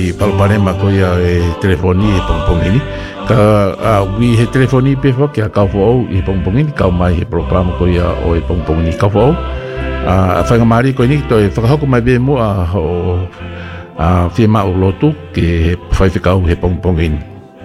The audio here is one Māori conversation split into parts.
ki palparema ko ia e telefoni e pongpongini ka wi he telefoni pe fo ki ka fo e pongpongini ka mai he programa ko ia o e pongpongini ka fo a fa mari ko ni to e fa ko mai be mo a firma o lotu ke fa ka he pongpongini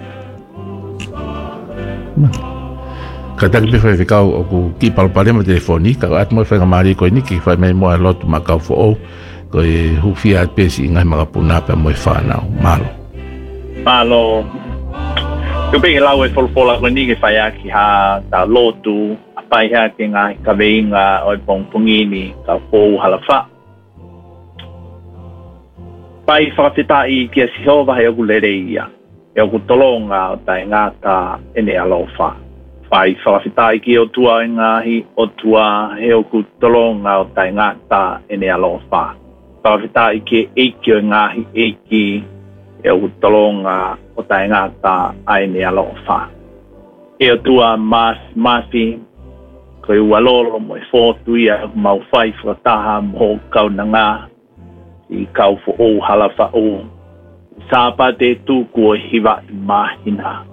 ka tak be fa ka o ki palparema telefoni ka at mo fa mari ko ni ki fa mai mo a lotu ma ka fo ko e hufia pesi ngai mga puna pe mo whanau malo ko pe la we fola ko ni ke fa ya ki ha ta lotu apai ha ke ngai ka veinga o pongpongini ka fo halafa pai fa fita I ke si ho va ya gulereia ya ku tolonga ta ngata ene alofa pai fa fita I ki o tua ngahi o tua he o ku tolonga ta ngata ene alofa Pavita ike eikio ngahi eiki e o tolonga o tai ngata aine alofa. E o tua mafi koe ualolo mo e fōtu ia mau whai whataha mo kau na ngā I kau fo o halafa o. Sāpa te tūku o hiwa I mahina.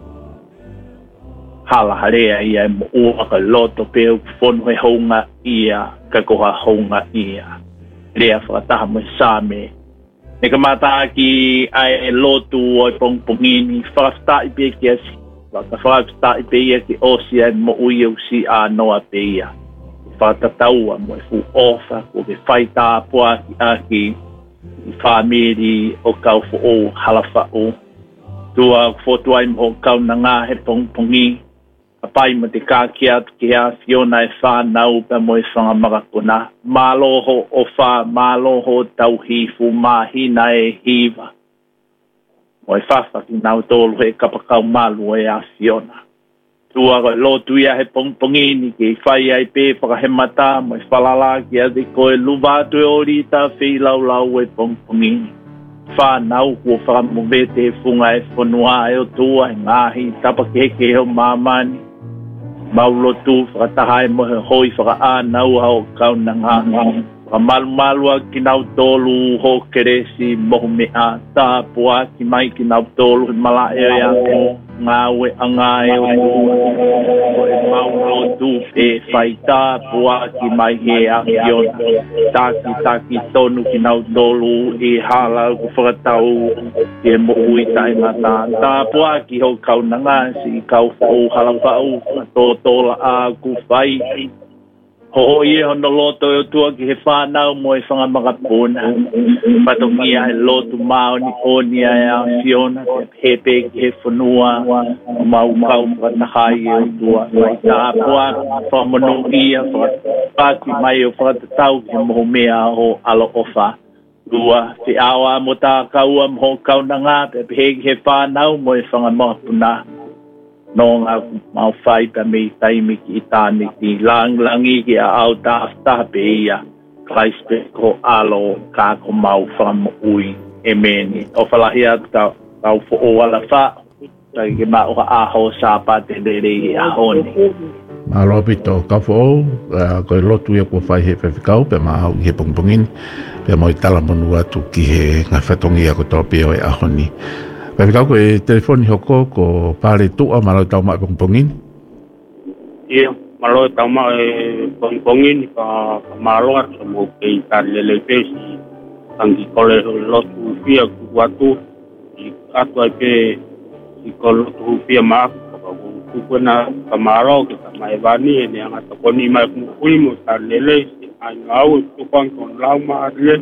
Hala harea ia mo ua ka loto peo whonu he honga ia ka koha honga ia. Rea whakataha mo sāme. Ne ka mata ki ai lotu o pongpongini whakata I pe ki asi. Whakata I pe ia ki osi ai mo ui au si a noa pe ia. Whakataua mo e fu ofa ko ke whaita apua ki aki I whamiri o kau fo o halafa o. Tua whotu ai mo kau na ngā he pongpongi. Apai mo te kākia ki a Fiona e whānau pa mo e whangamakakona. Māloho o whā, māloho tauhifu, māhina e hiva. Mo e whawhaki nau tōlu he kapakau malu e a Fiona. Tua koe lotu ia he pongpongini ki whai ai pē whakahemata mo e whalala ki a te koe luvatu e orita whilau e pongpongini. Whānau kua whakamuvete e funga e whanua e o tua e ngahi tapakeke o mamani. Maulo tu whakataha e mohe hoi whakaanau hao kau na ngā. Whakamalumalua ki nau tōlu ho keresi mohu mea. Tāpua ki mai ki nau tōlu he mala e a mo ngā we anga e o mua. Ko e maulo tu e whai tāpua ki mai he a kiona. Taki tonu ki nau tōlu e hala ku whakatau e mohu I tai mata. Tāpua ki ho kau na ngā si kau whau halawhau. Tōtola a ku whai. Ho ie hono loto e tua ki he whanau mo e whangamakapuna. Patongia he lotu mao ni onia e a Fiona. He pe ki he whanua. Mau kau whanahai e tua. Mai tāpua whamonu ia. Whakaki mai o whakatatau ki moho mea o alo ofa. Tua te awa mo tā kaua mo kau na ngā. Pe he whanau mo e whangamakapuna. No ngā mau whai pa mei taimi ki tāni ki langi ki a au tāwhtaha pe ia Klaispe ko alo kā ko mau wham ui e meni. O whalahia tau fo o ala wha tai ke mau ka aho sāpa te rere I a honi. Malo pito ka fo ko lotu ia ko whai he whewhikau pe mau I he pongpongin pe mo I tala monu atu ki he ngā whatongi a ko topi o e a honi. Whewhikau ko e telefoni hoko ko pāre tua malo tau mai pongpongin? Ia, malo tau mai pongpongin ka malo atu mo ke I tarlele pesi tangi kole lotu fia ku watu I atu ai pe I ko lotu fia maa ku kuna ka malo ke ka mai vani e ne anga takoni mai kumukui mo tarlele ai ngau tukang kon lau maa adle